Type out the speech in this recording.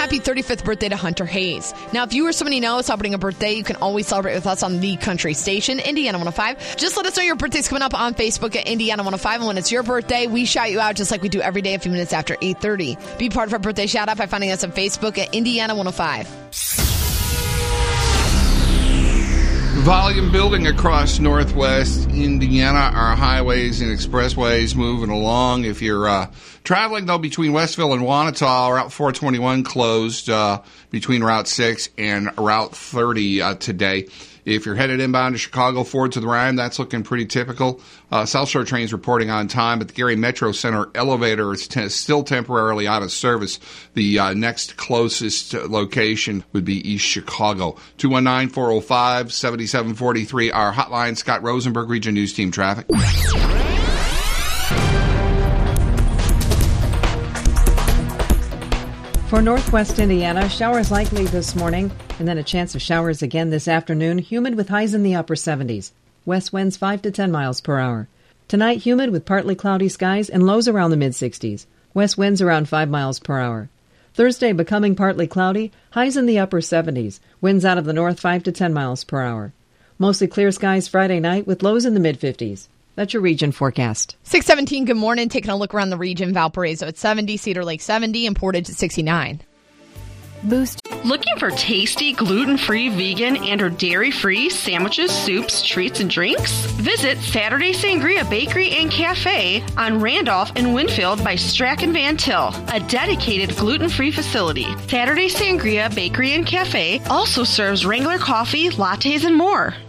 happy 35th birthday to Hunter Hayes. Now, if you or somebody you know is celebrating a birthday, you can always celebrate with us on the country station, Indiana 105. Just let us know your birthday's coming up on Facebook at Indiana 105. And when it's your birthday, we shout you out just like we do every day a few minutes after 8:30. Be part of our birthday shout out by finding us on Facebook at Indiana 105. Volume building across northwest Indiana. Our highways and expressways moving along. If you're traveling, though, between Westville and Wanata, Route 421 closed between Route 6 and Route 30 today. If you're headed inbound to Chicago, Ford to the Rhine, that's looking pretty typical. South Shore trains reporting on time, but the Gary Metro Center elevator is still temporarily out of service. The next closest location would be East Chicago. 219-405-7743, our hotline. Scott Rosenberg, Region News Team Traffic. For northwest Indiana, showers likely this morning, and then a chance of showers again this afternoon, humid with highs in the upper 70s. West winds 5 to 10 miles per hour. Tonight, humid with partly cloudy skies and lows around the mid-60s. West winds around 5 miles per hour. Thursday, becoming partly cloudy, highs in the upper 70s. Winds out of the north 5 to 10 miles per hour. Mostly clear skies Friday night with lows in the mid-50s. That's your region forecast. 617, good morning. Taking a look around the region. Valparaiso at 70, Cedar Lake 70, and Portage at 69. Boost. Looking for tasty, gluten-free, vegan, and or dairy-free sandwiches, soups, treats, and drinks? Visit Saturday Sangria Bakery and Cafe on Randolph and Winfield by Strachan Van Til, a dedicated gluten-free facility. Saturday Sangria Bakery and Cafe also serves Wrangler coffee, lattes, and more.